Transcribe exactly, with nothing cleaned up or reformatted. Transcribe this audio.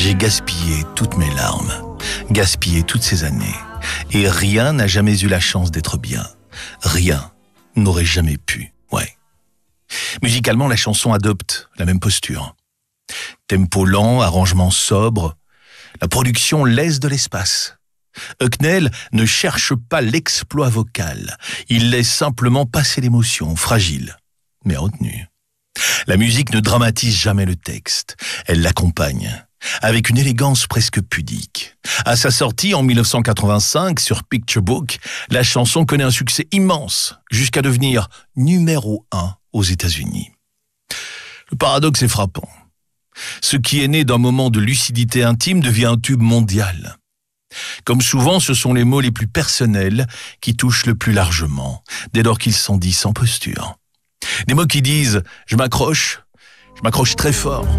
J'ai gaspillé toutes mes larmes, gaspillé toutes ces années, et rien n'a jamais eu la chance d'être bien. Rien n'aurait jamais pu, ouais. Musicalement, la chanson adopte la même posture. Tempo lent, arrangement sobre, la production laisse de l'espace. Hucknall ne cherche pas l'exploit vocal, il laisse simplement passer l'émotion, fragile, mais retenue. La musique ne dramatise jamais le texte, elle l'accompagne, avec une élégance presque pudique. À sa sortie en mille neuf cent quatre-vingt-cinq sur Picture Book, la chanson connaît un succès immense, jusqu'à devenir numéro un aux États-Unis. Le paradoxe est frappant. Ce qui est né d'un moment de lucidité intime devient un tube mondial. Comme souvent, ce sont les mots les plus personnels qui touchent le plus largement, dès lors qu'ils sont dits sans posture. Des mots qui disent « je m'accroche, je m'accroche très fort ».